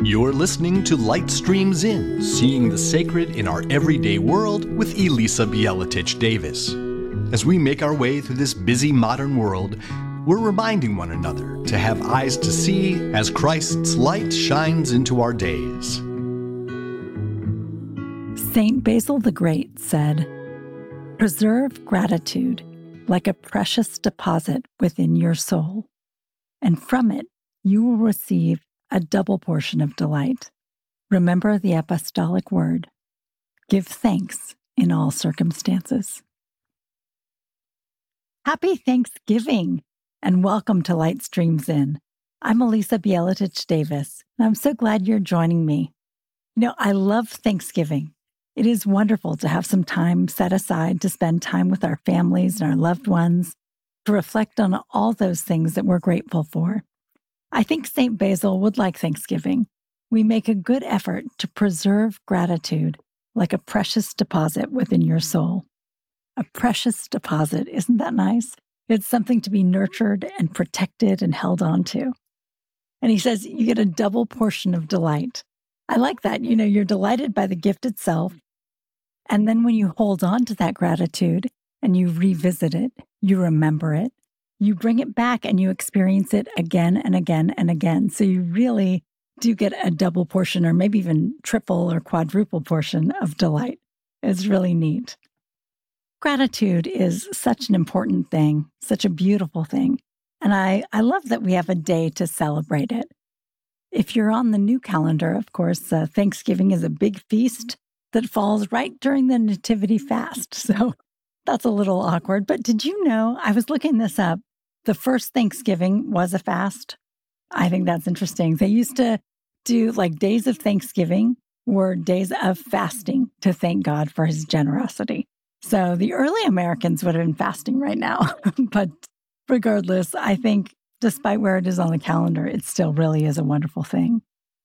You're listening to Light Streams In, Seeing the Sacred in Our Everyday World with Elisa Bieletich Davis. As we make our way through this busy modern world, we're reminding one another to have eyes to see as Christ's light shines into our days. Saint Basil the Great said, "Preserve gratitude like a precious deposit within your soul, and from it you will receive a double portion of delight. Remember the apostolic word. Give thanks in all circumstances." Happy Thanksgiving and welcome to Light Streams In. I'm Elisa Bieletich Davis, and I'm so glad you're joining me. I love Thanksgiving. It is wonderful to have some time set aside to spend time with our families and our loved ones, to reflect on all those things that we're grateful for. I think St. Basil would like Thanksgiving. We make a good effort to preserve gratitude like a precious deposit within your soul. A precious deposit, isn't that nice? It's something to be nurtured and protected and held on to. And he says you get a double portion of delight. I like that. You're delighted by the gift itself. And then when you hold on to that gratitude and you revisit it, you remember it, you bring it back and you experience it again and again and again. So you really do get a double portion or maybe even triple or quadruple portion of delight. It's really neat. Gratitude is such an important thing, such a beautiful thing. And I love that we have a day to celebrate it. If you're on the new calendar, of course, Thanksgiving is a big feast that falls right during the Nativity fast. So that's a little awkward. But did you know, I was looking this up, the first Thanksgiving was a fast? I think that's interesting. They used to do days of Thanksgiving were days of fasting to thank God for his generosity. So the early Americans would have been fasting right now. But regardless, I think despite where it is on the calendar, it still really is a wonderful thing.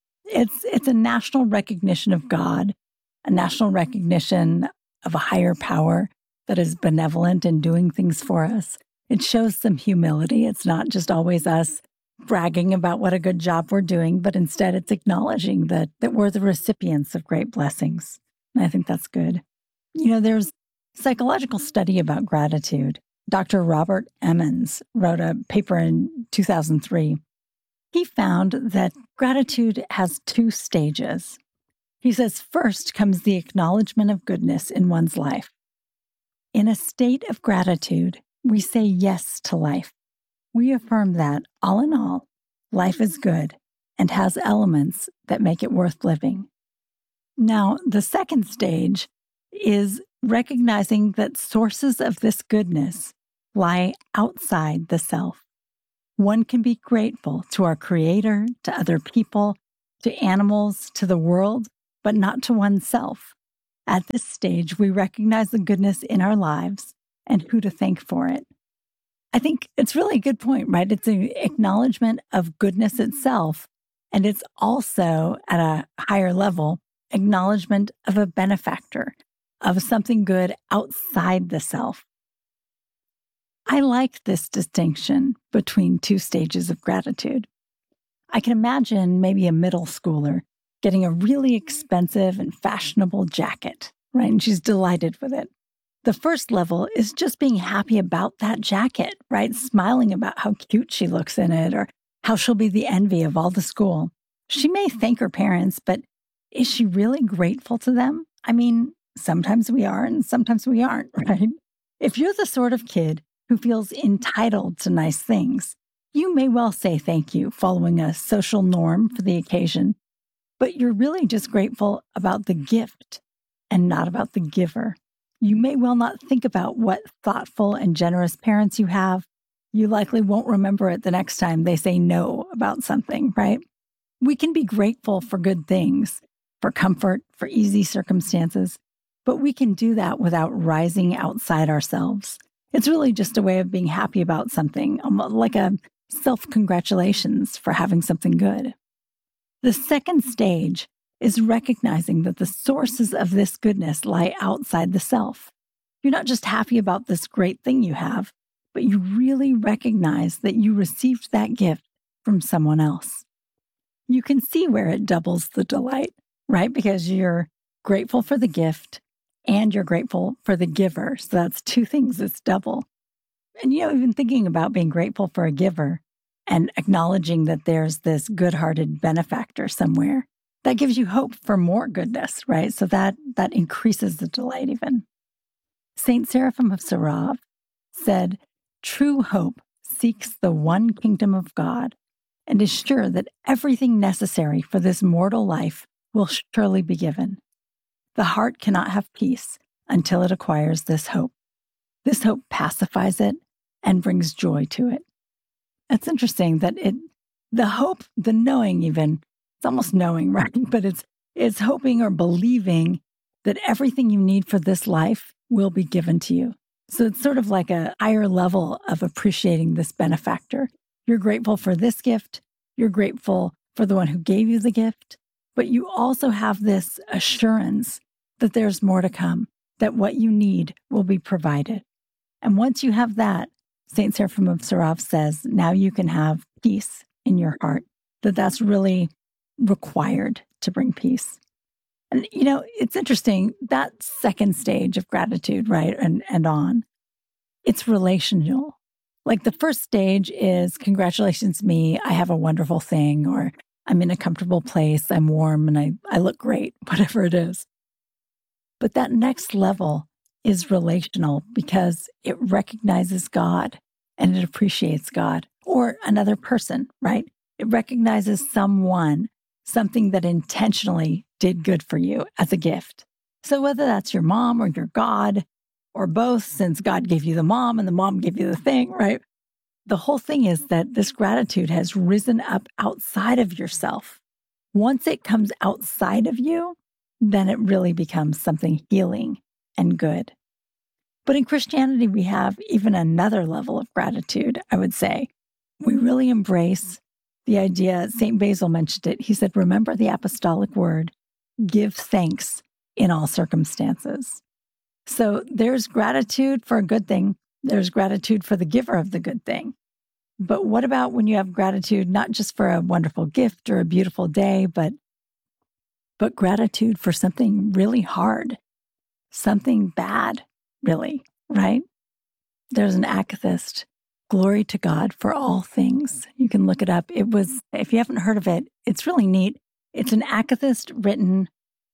It's a national recognition of God, a national recognition of a higher power that is benevolent and doing things for us. It shows some humility. It's not just always us bragging about what a good job we're doing, but instead it's acknowledging that we're the recipients of great blessings. And I think that's good. There's psychological study about gratitude. Dr. Robert Emmons wrote a paper in 2003. He found that gratitude has two stages. He says first comes the acknowledgement of goodness in one's life. In a state of gratitude, we say yes to life. We affirm that, all in all, life is good and has elements that make it worth living. Now, the second stage is recognizing that sources of this goodness lie outside the self. One can be grateful to our Creator, to other people, to animals, to the world, but not to oneself. At this stage, we recognize the goodness in our lives and who to thank for it. I think it's really a good point, right? It's an acknowledgement of goodness itself, and it's also, at a higher level, acknowledgement of a benefactor, of something good outside the self. I like this distinction between two stages of gratitude. I can imagine maybe a middle schooler getting a really expensive and fashionable jacket, right? And she's delighted with it. The first level is just being happy about that jacket, right? Smiling about how cute she looks in it or how she'll be the envy of all the school. She may thank her parents, but is she really grateful to them? I mean, sometimes we are and sometimes we aren't, right? If you're the sort of kid who feels entitled to nice things, you may well say thank you following a social norm for the occasion, but you're really just grateful about the gift and not about the giver. You may well not think about what thoughtful and generous parents you have. You likely won't remember it the next time they say no about something, right? We can be grateful for good things, for comfort, for easy circumstances, but we can do that without rising outside ourselves. It's really just a way of being happy about something, like a self-congratulations for having something good. The second stage is recognizing that the sources of this goodness lie outside the self. You're not just happy about this great thing you have, but you really recognize that you received that gift from someone else. you can see where it doubles the delight, right? Because you're grateful for the gift and you're grateful for the giver. So that's two things, it's double. And, even thinking about being grateful for a giver and acknowledging that there's this good-hearted benefactor somewhere, that gives you hope for more goodness, right? So that increases the delight even. Saint Seraphim of Sarov said, "True hope seeks the one kingdom of God and is sure that everything necessary for this mortal life will surely be given. The heart cannot have peace until it acquires this hope. This hope pacifies it and brings joy to it." It's interesting that the hope, the knowing even, it's almost knowing, right? But it's hoping or believing that everything you need for this life will be given to you. So it's sort of like a higher level of appreciating this benefactor. You're grateful for this gift. You're grateful for the one who gave you the gift. But you also have this assurance that there's more to come, that what you need will be provided. And once you have that, Saint Seraphim of Sarov says, now you can have peace in your heart, that's really required to bring peace. And, it's interesting, that second stage of gratitude, right, and on, it's relational. Like the first stage is, congratulations me, I have a wonderful thing, or I'm in a comfortable place, I'm warm, and I look great, whatever it is. But that next level is relational because it recognizes God and it appreciates God or another person, right? It recognizes someone, something that intentionally did good for you as a gift. So whether that's your mom or your God or both, since God gave you the mom and the mom gave you the thing, right? The whole thing is that this gratitude has risen up outside of yourself. Once it comes outside of you, then it really becomes something healing and good. But in Christianity, we have even another level of gratitude, I would say. We really embrace the idea, St. Basil mentioned it. He said, remember the apostolic word, give thanks in all circumstances. So there's gratitude for a good thing. There's gratitude for the giver of the good thing. But what about when you have gratitude, not just for a wonderful gift or a beautiful day, but gratitude for something really hard, something bad, really, right? There's an akathist, Glory to God for All Things. You can look it up. If you haven't heard of it, it's really neat. It's an akathist written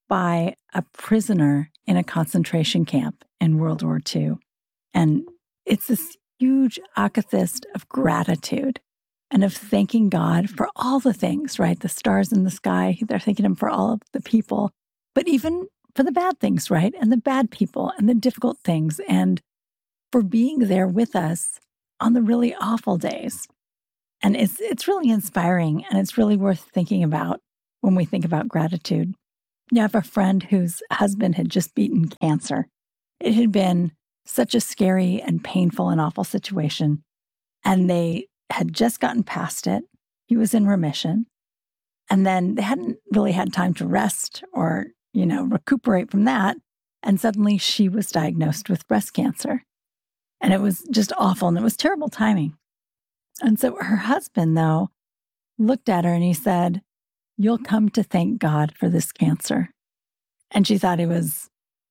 by a prisoner in a concentration camp in World War II. And it's this huge akathist of gratitude and of thanking God for all the things, right? The stars in the sky, they're thanking him for all of the people, but even for the bad things, right? And the bad people and the difficult things, and for being there with us on the really awful days. And it's really inspiring, and it's really worth thinking about when we think about gratitude. I have a friend whose husband had just beaten cancer. It had been such a scary and painful and awful situation, and they had just gotten past it. He was in remission. And then they hadn't really had time to rest or, recuperate from that. And suddenly she was diagnosed with breast cancer. And it was just awful. And it was terrible timing. And so her husband, though, looked at her and he said, "You'll come to thank God for this cancer." And she thought it was,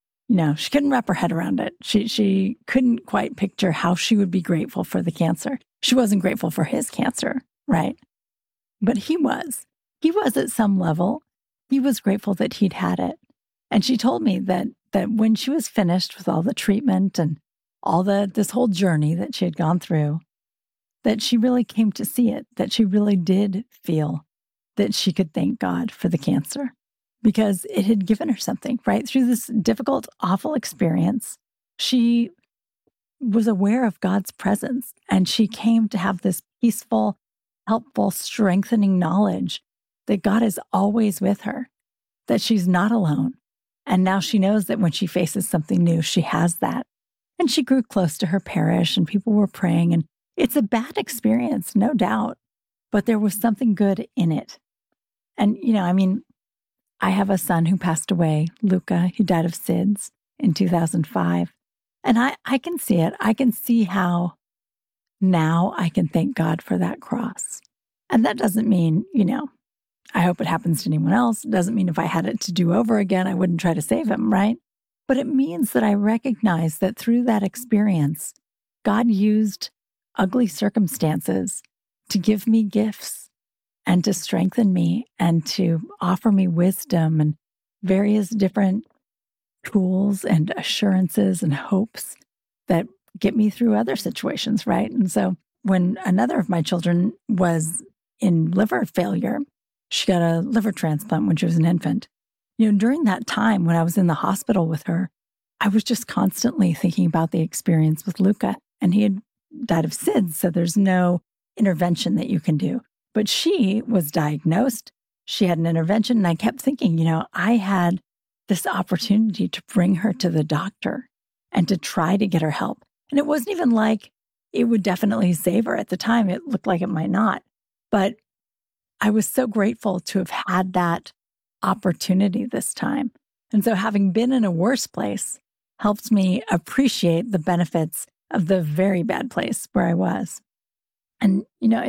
she couldn't wrap her head around it. She couldn't quite picture how she would be grateful for the cancer. She wasn't grateful for his cancer, right? But he was. He was at some level. He was grateful that he'd had it. And she told me that when she was finished with all the treatment and all this whole journey that she had gone through, that she really came to see it, that she really did feel that she could thank God for the cancer because it had given her something, right? Through this difficult, awful experience, she was aware of God's presence, and she came to have this peaceful, helpful, strengthening knowledge that God is always with her, that she's not alone. And now she knows that when she faces something new, she has that. And she grew close to her parish and people were praying. And it's a bad experience, no doubt, but there was something good in it. And, I have a son who passed away, Luca, who died of SIDS in 2005. And I can see it. I can see how now I can thank God for that cross. And that doesn't mean, I hope it happens to anyone else. It doesn't mean if I had it to do over again, I wouldn't try to save him, right? But it means that I recognize that through that experience, God used ugly circumstances to give me gifts and to strengthen me and to offer me wisdom and various different tools and assurances and hopes that get me through other situations, right? And so when another of my children was in liver failure, she got a liver transplant when she was an infant. During that time when I was in the hospital with her, I was just constantly thinking about the experience with Luca, and he had died of SIDS, so there's no intervention that you can do. But she was diagnosed, she had an intervention, and I kept thinking, I had this opportunity to bring her to the doctor and to try to get her help. And it wasn't even like it would definitely save her. At the time, it looked like it might not. But I was so grateful to have had that opportunity this time. And so having been in a worse place helped me appreciate the benefits of the very bad place where I was. And,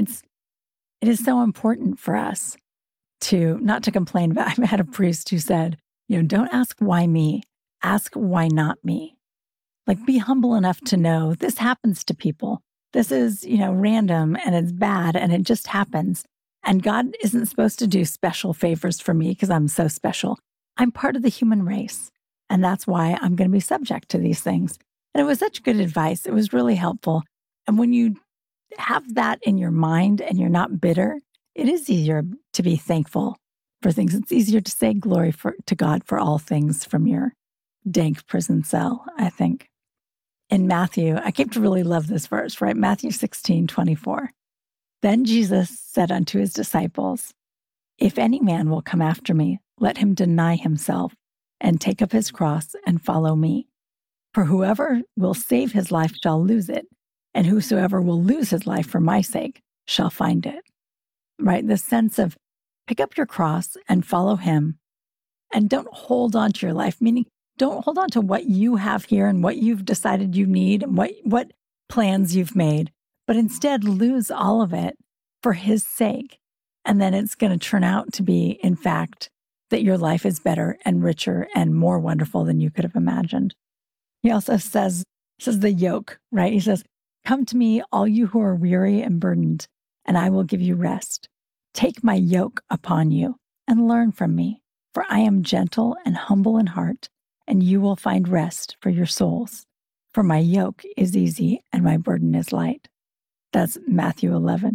it is so important for us to not to complain about. I had a priest who said, don't ask why me, ask why not me. Like, be humble enough to know this happens to people. This is, random and it's bad and it just happens. And God isn't supposed to do special favors for me because I'm so special. I'm part of the human race. And that's why I'm going to be subject to these things. And it was such good advice. It was really helpful. And when you have that in your mind and you're not bitter, it is easier to be thankful for things. It's easier to say glory to God for all things from your dank prison cell, I think. In Matthew, I came to really love this verse, right? Matthew 16:24. Then Jesus said unto his disciples, if any man will come after me, let him deny himself and take up his cross and follow me. For whoever will save his life shall lose it, and whosoever will lose his life for my sake shall find it. Right? The sense of pick up your cross and follow him, and don't hold on to your life, meaning don't hold on to what you have here and what you've decided you need and what plans you've made, but instead lose all of it for his sake. And then it's going to turn out to be, in fact, that your life is better and richer and more wonderful than you could have imagined. He also says the yoke, right? He says, come to me, all you who are weary and burdened, and I will give you rest. Take my yoke upon you and learn from me, for I am gentle and humble in heart, and you will find rest for your souls. For my yoke is easy and my burden is light. That's Matthew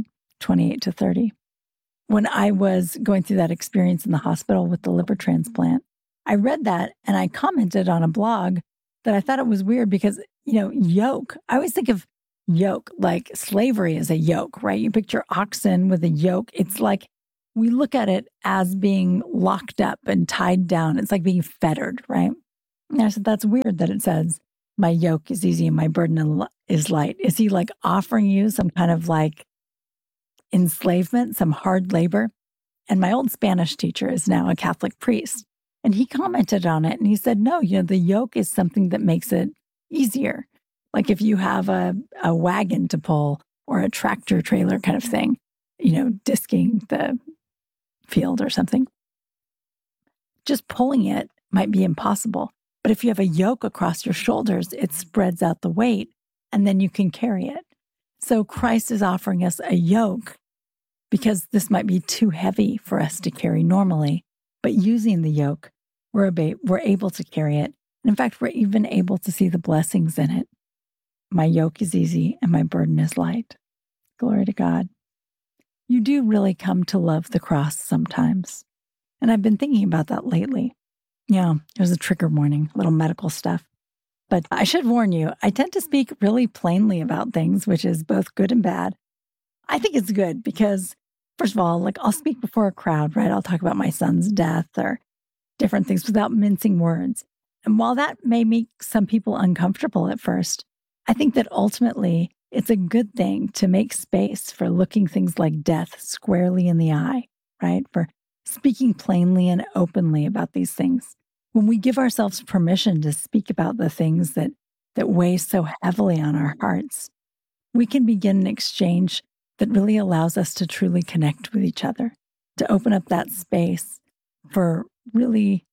11:28-30. When I was going through that experience in the hospital with the liver transplant, I read that and I commented on a blog that I thought it was weird because, yoke, I always think of yoke like slavery is a yoke, right? You picture oxen with a yoke. It's like we look at it as being locked up and tied down. It's like being fettered, right? And I said, that's weird that it says, my yoke is easy and my burden is light. Is he like offering you some kind of like enslavement, some hard labor? And my old Spanish teacher is now a Catholic priest. And he commented on it and he said, no, the yoke is something that makes it easier. Like if you have a wagon to pull or a tractor trailer kind of thing, disking the field or something, just pulling it might be impossible. But if you have a yoke across your shoulders, it spreads out the weight and then you can carry it. So Christ is offering us a yoke because this might be too heavy for us to carry normally. But using the yoke, we're able to carry it. And in fact, we're even able to see the blessings in it. My yoke is easy and my burden is light. Glory to God. You do really come to love the cross sometimes. And I've been thinking about that lately. Yeah, it was a trigger warning, little medical stuff. But I should warn you, I tend to speak really plainly about things, which is both good and bad. I think it's good because, first of all, I'll speak before a crowd, right? I'll talk about my son's death or different things without mincing words. And while that may make some people uncomfortable at first, I think that ultimately it's a good thing to make space for looking things like death squarely in the eye, right? For speaking plainly and openly about these things. When we give ourselves permission to speak about the things that weigh so heavily on our hearts, we can begin an exchange that really allows us to truly connect with each other. to open up that space for really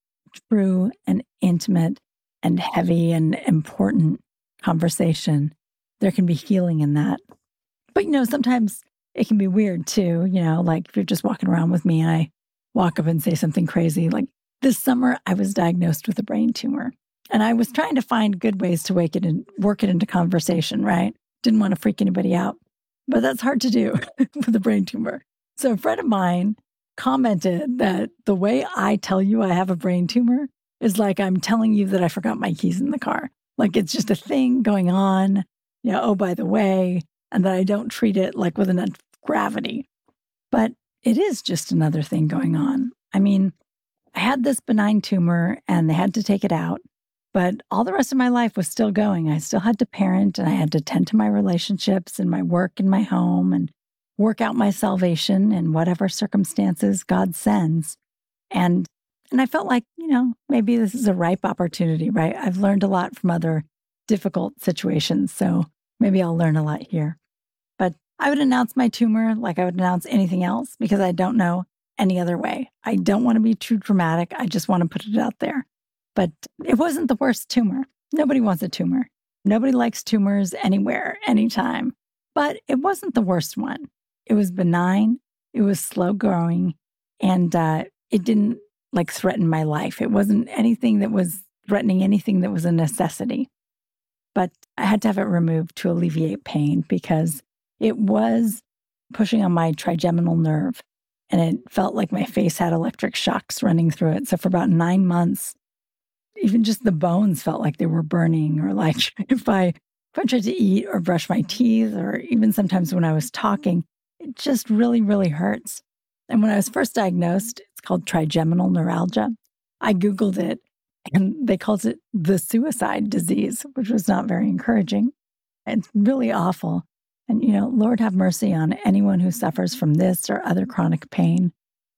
true and intimate and heavy and important conversation. There can be healing in that. But, sometimes it can be weird too, like if you're just walking around with me and I walk up and say something crazy. Like this summer, I was diagnosed with a brain tumor and I was trying to find good ways to work it into conversation, right? Didn't want to freak anybody out, but that's hard to do with a brain tumor. So a friend of mine commented that the way I tell you I have a brain tumor is like I'm telling you that I forgot my keys in the car. Like it's just a thing going on, oh, by the way, and that I don't treat it like with enough gravity. But it is just another thing going on. I mean, I had this benign tumor and they had to take it out, but all the rest of my life was still going. I still had to parent and I had to tend to my relationships and my work and my home and work out my salvation in whatever circumstances God sends. And I felt like, maybe this is a ripe opportunity, right? I've learned a lot from other difficult situations, so maybe I'll learn a lot here. But I would announce my tumor like I would announce anything else because I don't know any other way. I don't want to be too dramatic. I just want to put it out there. But it wasn't the worst tumor. Nobody wants a tumor. Nobody likes tumors anywhere, anytime. But it wasn't the worst one. It was benign. It was slow growing. And it didn't threaten my life. It wasn't anything that was threatening anything that was a necessity. But I had to have it removed to alleviate pain because it was pushing on my trigeminal nerve. And it felt like my face had electric shocks running through it. So for about 9 months, even just the bones felt like they were burning, or like if I tried to eat or brush my teeth, or even sometimes when I was talking, it just really, really hurts. And when I was first diagnosed, it's called trigeminal neuralgia. I Googled it and they called it the suicide disease, which was not very encouraging. It's really awful. And, Lord have mercy on anyone who suffers from this or other chronic pain.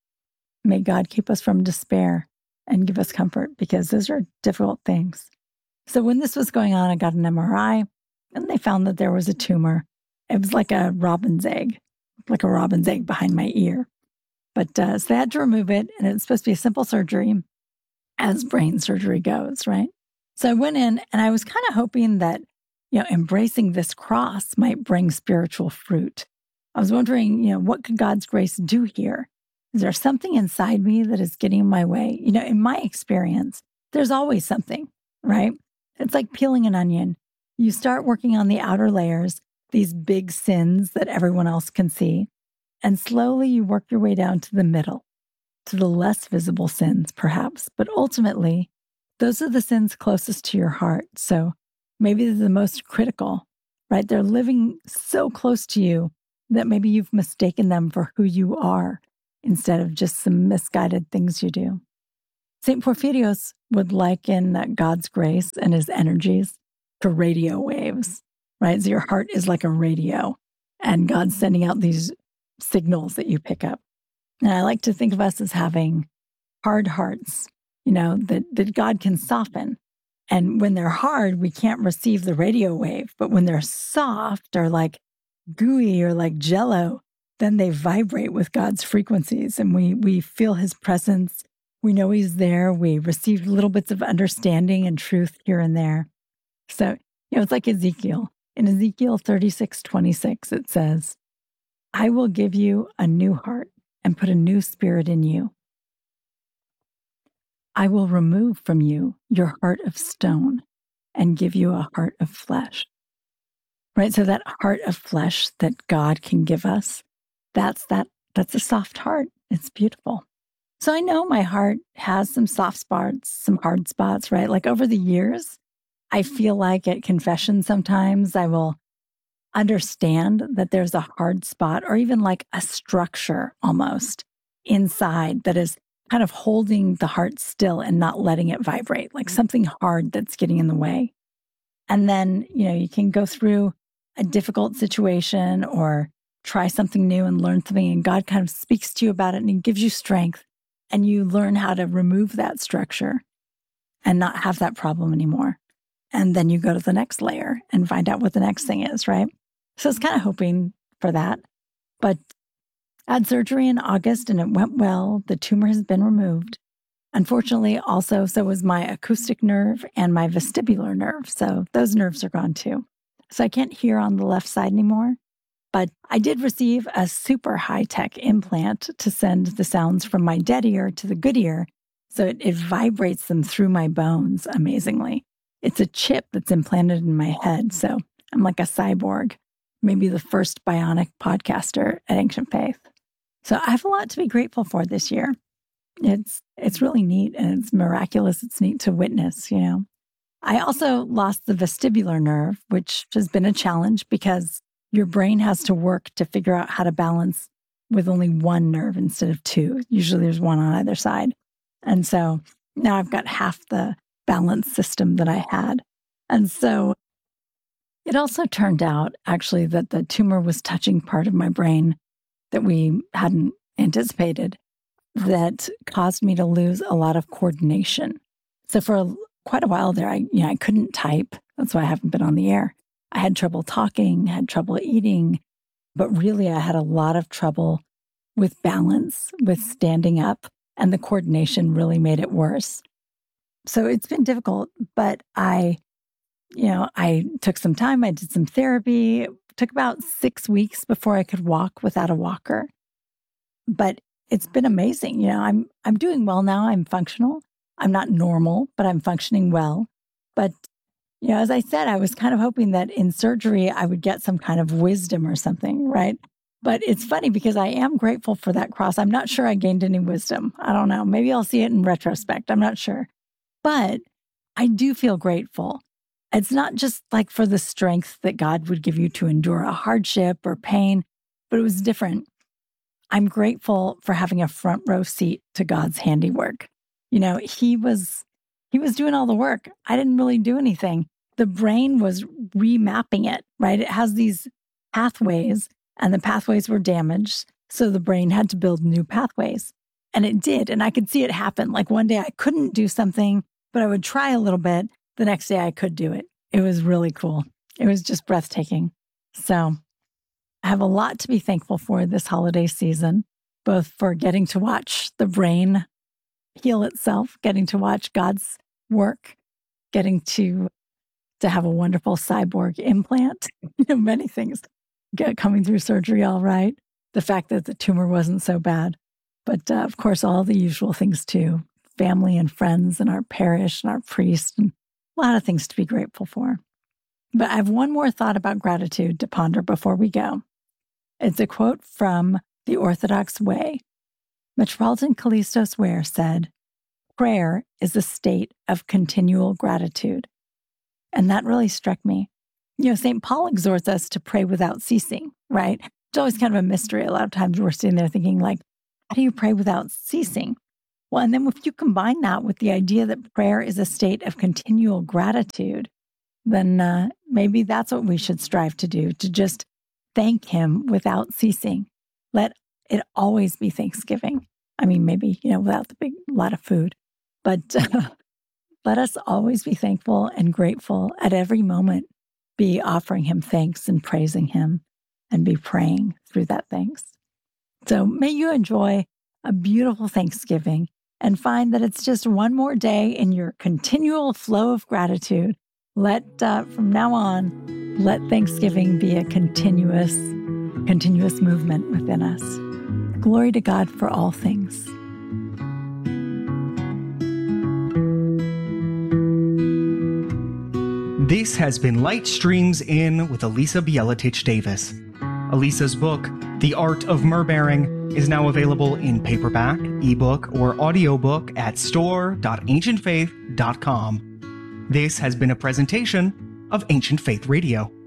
May God keep us from despair and give us comfort because those are difficult things. So when this was going on, I got an MRI and they found that there was a tumor. It was like a robin's egg behind my ear. But so they had to remove it, and it's supposed to be a simple surgery as brain surgery goes, right? So I went in and I was kind of hoping that, embracing this cross might bring spiritual fruit. I was wondering, what could God's grace do here? Is there something inside me that is getting in my way? In my experience, there's always something, right? It's like peeling an onion. You start working on the outer layers, these big sins that everyone else can see, and slowly you work your way down to the middle, to the less visible sins, perhaps. But ultimately, those are the sins closest to your heart. So maybe they're the most critical, right? They're living so close to you that maybe you've mistaken them for who you are instead of just some misguided things you do. St. Porphyrios would liken God's grace and his energies to radio waves, right? So your heart is like a radio, and God's sending out these signals that you pick up. And I like to think of us as having hard hearts, that God can soften. And when they're hard, we can't receive the radio wave. But when they're soft or like gooey or like jello, then they vibrate with God's frequencies and we feel his presence. We know he's there. We receive little bits of understanding and truth here and there. So, it's like Ezekiel. In Ezekiel 36:26, it says, I will give you a new heart and put a new spirit in you. I will remove from you your heart of stone and give you a heart of flesh. Right? So that heart of flesh that God can give us, that's a soft heart. It's beautiful. So I know my heart has some soft spots, some hard spots, right? Like over the years, I feel like at confession sometimes I will understand that there's a hard spot or even like a structure almost inside that is kind of holding the heart still and not letting it vibrate, like something hard that's getting in the way. And then, you can go through a difficult situation or try something new and learn something, and God kind of speaks to you about it and he gives you strength, and you learn how to remove that structure and not have that problem anymore. And then you go to the next layer and find out what the next thing is, right? So it's kind of hoping for that. But I had surgery in August and it went well. The tumor has been removed. Unfortunately, also, so was my acoustic nerve and my vestibular nerve. So those nerves are gone too. So I can't hear on the left side anymore. But I did receive a super high-tech implant to send the sounds from my dead ear to the good ear. So it vibrates them through my bones amazingly. It's a chip that's implanted in my head. So I'm like a cyborg, maybe the first bionic podcaster at Ancient Faith. So I have a lot to be grateful for this year. It's really neat and it's miraculous. It's neat to witness, you know. I also lost the vestibular nerve, which has been a challenge because your brain has to work to figure out how to balance with only one nerve instead of two. Usually there's one on either side. And so now I've got half the balance system that I had. And so it also turned out actually that the tumor was touching part of my brain that we hadn't anticipated that caused me to lose a lot of coordination. So for quite a while there, I couldn't type. That's why I haven't been on the air. I had trouble talking, had trouble eating, but really I had a lot of trouble with balance, with standing up, and the coordination really made it worse. So it's been difficult, but I took some time, I did some therapy. It took about 6 weeks before I could walk without a walker. But it's been amazing. I'm doing well now. I'm functional. I'm not normal, but I'm functioning well. But as I said, I was kind of hoping that in surgery, I would get some kind of wisdom or something, right? But it's funny because I am grateful for that cross. I'm not sure I gained any wisdom. I don't know. Maybe I'll see it in retrospect. I'm not sure. But I do feel grateful. It's not just like for the strength that God would give you to endure a hardship or pain, but it was different. I'm grateful for having a front row seat to God's handiwork. He was doing all the work. I didn't really do anything. The brain was remapping it, right? It has these pathways and the pathways were damaged. So the brain had to build new pathways. And it did. And I could see it happen. Like one day I couldn't do something, but I would try a little bit. The next day I could do it. It was really cool. It was just breathtaking. So I have a lot to be thankful for this holiday season, both for getting to watch the brain heal itself, getting to watch God's work, getting to have a wonderful cyborg implant, many things, coming through surgery all right, the fact that the tumor wasn't so bad, but of course, all the usual things too, family and friends and our parish and our priest, and a lot of things to be grateful for. But I have one more thought about gratitude to ponder before we go. It's a quote from The Orthodox Way. Metropolitan Kallistos Ware said, "Prayer is a state of continual gratitude." And that really struck me. St. Paul exhorts us to pray without ceasing, right? It's always kind of a mystery. A lot of times we're sitting there thinking like, how do you pray without ceasing? Well, and then if you combine that with the idea that prayer is a state of continual gratitude, then maybe that's what we should strive to do, to just thank him without ceasing. Let it always be Thanksgiving. I mean, maybe, without the big lot of food, but let us always be thankful and grateful at every moment, be offering him thanks and praising him and be praying through that thanks. So may you enjoy a beautiful Thanksgiving and find that it's just one more day in your continual flow of gratitude. From now on, let Thanksgiving be a continuous movement within us. Glory to God for all things. This has been Light Streams In with Elisa Bieletich Davis. Elisa's book, The Art of Myrrh-Bearing, is now available in paperback, ebook, or audiobook at store.ancientfaith.com. This has been a presentation of Ancient Faith Radio.